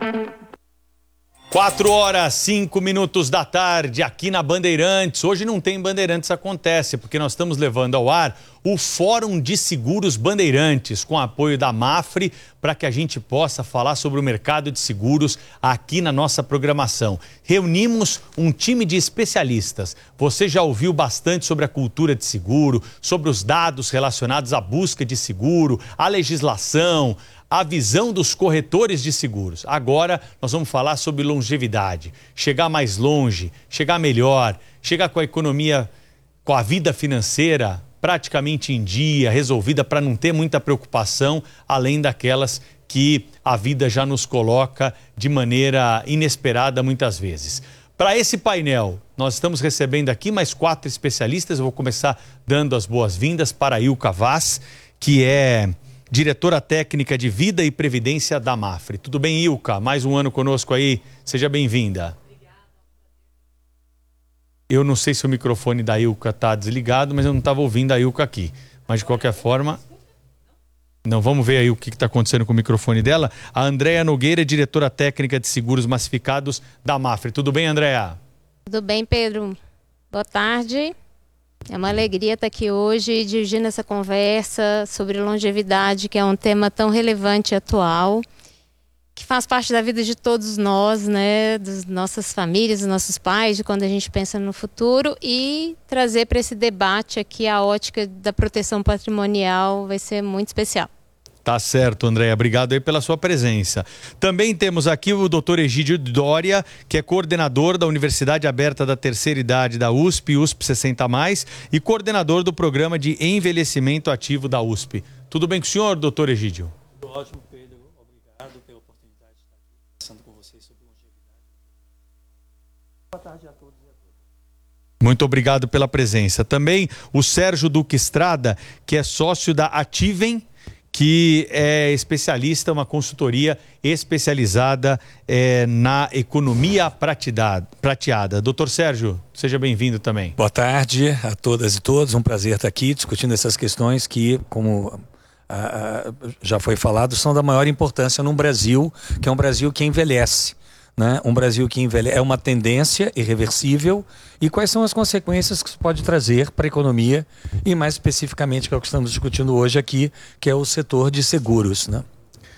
4h05 da tarde, aqui na Bandeirantes. Hoje não tem Bandeirantes Acontece, porque nós estamos levando ao ar o Fórum de Seguros Bandeirantes, com apoio da Mafre, para que a gente possa falar sobre o mercado de seguros aqui na nossa programação. Reunimos um time de especialistas. Você já ouviu bastante sobre a cultura de seguro, sobre os dados relacionados à busca de seguro, a legislação, a visão dos corretores de seguros. Agora nós vamos falar sobre longevidade, chegar mais longe, chegar melhor, chegar com a economia, com a vida financeira praticamente em dia, resolvida, para não ter muita preocupação, além daquelas que a vida já nos coloca de maneira inesperada muitas vezes. Para esse painel, nós estamos recebendo aqui mais 4 especialistas. Eu vou começar dando as boas-vindas para a Ilka Vaz, que é diretora técnica de Vida e Previdência da Mafre. Tudo bem, Ilka? Mais um ano conosco aí. Seja bem-vinda. Eu não sei se o microfone da Ilka está desligado, mas eu não estava ouvindo a Ilka aqui. Mas, de qualquer forma... Não, vamos ver aí o que está acontecendo com o microfone dela. A Andréa Nogueira, diretora técnica de seguros massificados da Mafre. Tudo bem, Andréa? Tudo bem, Pedro. Boa tarde. É uma alegria estar aqui hoje dirigindo essa conversa sobre longevidade, que é um tema tão relevante e atual, que faz parte da vida de todos nós, né? Das nossas famílias, dos nossos pais, de quando a gente pensa no futuro, e trazer para esse debate aqui a ótica da proteção patrimonial vai ser muito especial. Tá certo, Andréa. Obrigado aí pela sua presença. Também temos aqui o Dr. Egídio Doria, que é coordenador da Universidade Aberta da Terceira Idade da USP, USP 60+, e coordenador do Programa de Envelhecimento Ativo da USP. Tudo bem com o senhor, doutor Egídio? Tudo ótimo, Pedro. Obrigado pela oportunidade de estar aqui conversando com vocês sobre longevidade. Boa tarde a todos e a todas. Muito obrigado pela presença. Também o Sérgio Duque Estrada, que é sócio da Ativem, que é especialista, uma consultoria especializada na economia prateada. Doutor Sérgio, seja bem-vindo também. Boa tarde a todas e todos, um prazer estar aqui discutindo essas questões que, como já foi falado, são da maior importância num Brasil, que é um Brasil que envelhece. Né? Um Brasil que envelhece é uma tendência irreversível, e quais são as consequências que isso pode trazer para a economia e mais especificamente que é o que estamos discutindo hoje aqui, que é o setor de seguros, né?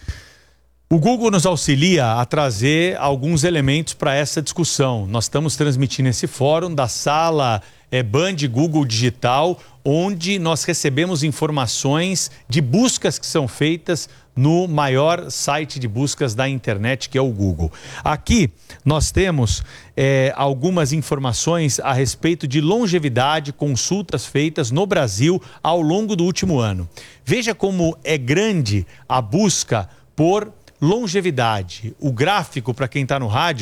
O Google nos auxilia a trazer alguns elementos para essa discussão. Nós estamos transmitindo esse fórum da sala Band Google Digital, onde nós recebemos informações de buscas que são feitas no maior site de buscas da internet, que é o Google. Aqui nós temos algumas informações a respeito de longevidade, consultas feitas no Brasil ao longo do último ano. Veja como é grande a busca por longevidade. O gráfico, para quem está no rádio,